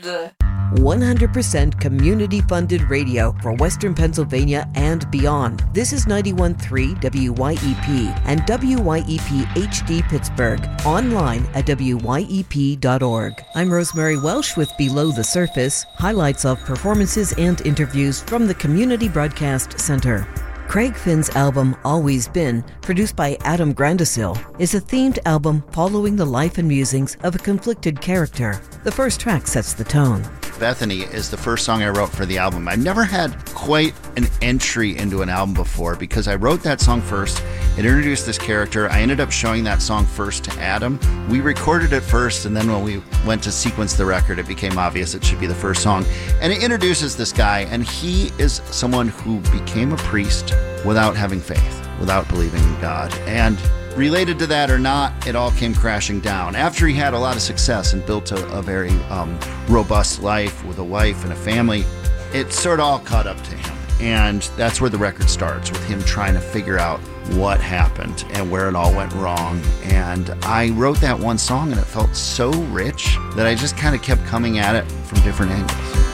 the 100% community-funded radio for Western Pennsylvania and beyond. This is 91.3 WYEP and WYEP HD Pittsburgh. Online at wyep.org. I'm Rosemary Welsh with Below the Surface, highlights of performances and interviews from the Community Broadcast Center. Craig Finn's album, Always Been, produced by Adam Grandesil, is a themed album following the life and musings of a conflicted character. The first track sets the tone. Bethany is the first song I wrote for the album. I've never had quite an entry into an album before because I wrote that song first. It introduced this character. I ended up showing that song first to Adam. We recorded it first, and then when we went to sequence the record, it became obvious it should be the first song. And it introduces this guy, and he is someone who became a priest without having faith, without believing in God. And related to that or not, it all came crashing down. After he had a lot of success and built a very robust life with a wife and a family, it sort of all caught up to him. And that's where the record starts, with him trying to figure out what happened and where it all went wrong. And I wrote that one song, and it felt so rich that I just kind of kept coming at it from different angles.